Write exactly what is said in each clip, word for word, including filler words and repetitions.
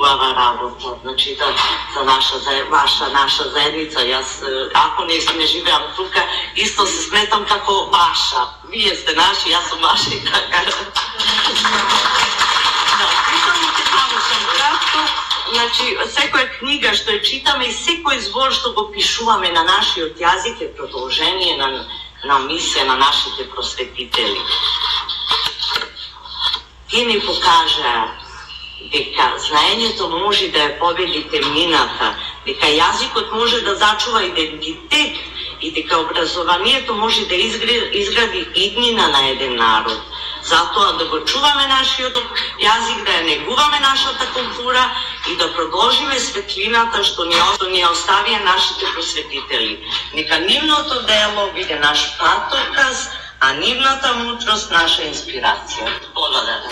убава работа, значи да, за наша, за ваша, наша заедница. Јас, ако не, не живеам тука, исто се сметам како ваша. Вие сте наши, јас сум ваши, така. Да, само ќе завршам кратко. Значи, секоја книга што ја читаме и секој збор што го пишуваме на нашиот јазик е продолжение на, на мисија на нашите просветители. Тие ни покажаа дека знаењето може да ја победи темнината, дека јазикот може да зачува идентитет и дека образованието може да изгради иднина на еден народ. Затоа да го чуваме нашиот јазик, да ја негуваме нашата култура и да продолжиме светлината што ни, што ни оставија нашите просветители. Нека нивното дело биде наш патоказ, а нивната мудрост наша инспирација. Благодарам.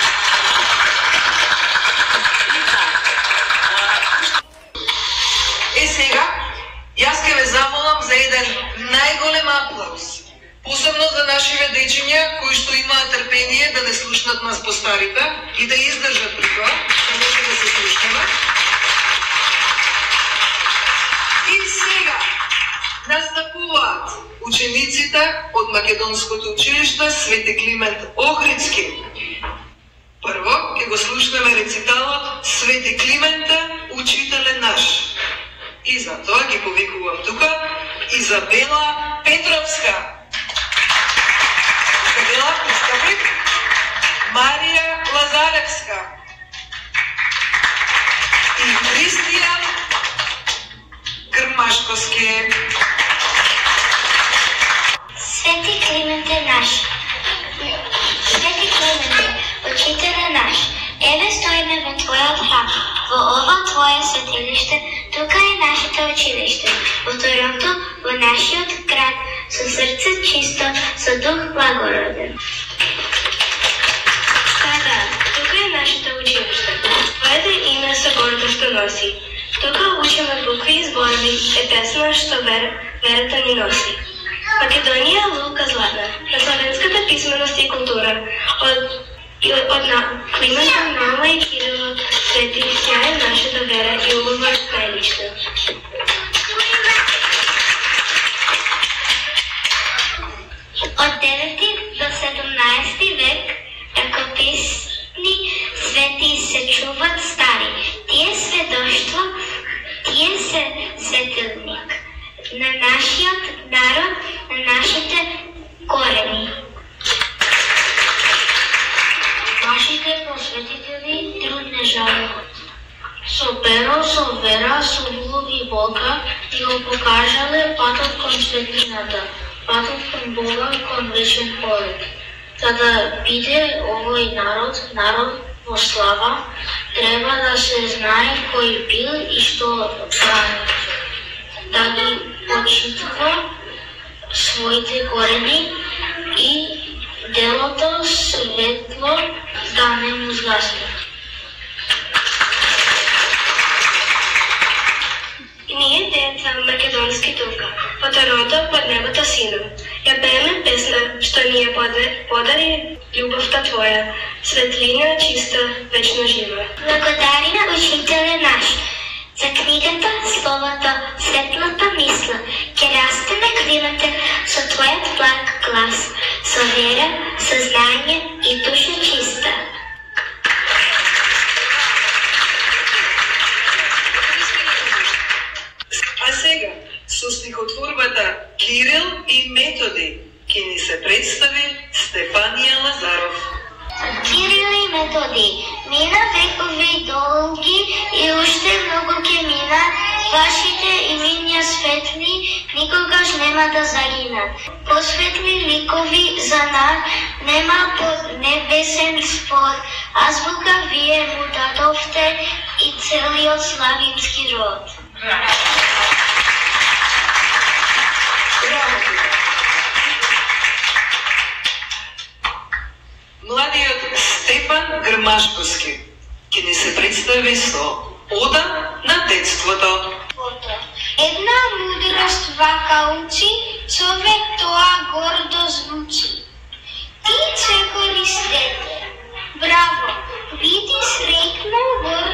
Е сега, јас ке ве замолам за еден најголем аплауз. Посебно за нашиве дечиња кои што имаат трпение да не слушнат нас постарите и да издржат при тоа, да може да се слушнаме. И сега настапуваат учениците од Македонското училиште Свети Климент Охридски. Прво ќе го слушнеме рециталот Свети Клименте, учителе наш. И за тоа ги повикувам тука Изабела Петровска. Изабела Пустаприк, Марија Лазаревска и Христијан Грмашковски. Свети Клименте наш, Свети Клименте, учителе наш, еве стоиме во Твојот храм, во ова Твое светилиште, тука е нашето училиште, во Торонто, во нашиот град, со срце чисто, со дух благороден. Сега, тука е нашето училиште, твоето име со гордо што носи. Тука учиме букви и зборови, е песна што вер, верата ни носи. Македонија е лука златна, на славенската писменост и култура, од и од, од на Климента, Мама и Кирило, свети, тя е нашата вера и улова најлична. Од девети до седумнаесети век ракописни свети се чуват стари. Тие сведоштво, тие се светилник на нашиот народ, на нашите корени. Нашите просветители труд не жалеха. Со перо, со вера, со љубов и Бога ни го покажале патот кон светлината, патот кон Бога, кон вечен полет. За да биде овој народ, народ во слава, треба да се знае кој бил и што прави. Да ги почитува своите корени и делото светло да не му згасне. Ние деца македонски тука, во Торонто под небото сина. Ја пееме песна што ни ја подари љубовта Твоја, светлина чиста, вечно жива. Благодариме учителе наш, за книгата, словото, светлата мисла, ќе растеме Клименте со Твојот благ глас, со вера, со знање и душа чиста. А сега, со стихотворбата Кирил и Методи, ќе ни се представи Стефанија Лазаров. Кирил и Методи, мина векови долги и уште многу ќе мина, вашите имиња светли никогаш нема да загинат. Посветли ликови за нас нема под небесен спор, азбука вие му дадовте и целиот славински род. Младиот Стефан Грмашковски ќе ни се представи со Ода на детството. Една мудрост вака учи, човек тоа гордо звучи. Ти се користете. Браво, биди среќна, гордо